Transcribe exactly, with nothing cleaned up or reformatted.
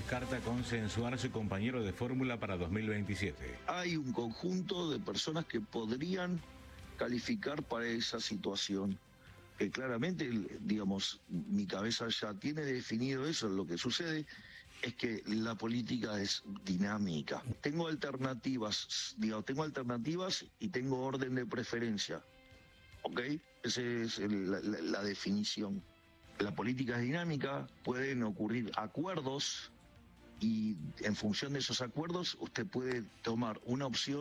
descarta consensuar su compañero de fórmula para dos mil veintisiete. Hay un conjunto de personas que podrían calificar para esa situación. Que claramente, digamos, mi cabeza ya tiene definido eso. Lo que sucede es que la política es dinámica. Tengo alternativas, digamos, tengo alternativas y tengo orden de preferencia. ¿Ok? Esa es el, la, la definición. La política es dinámica, pueden ocurrir acuerdos y en función de esos acuerdos usted puede tomar una opción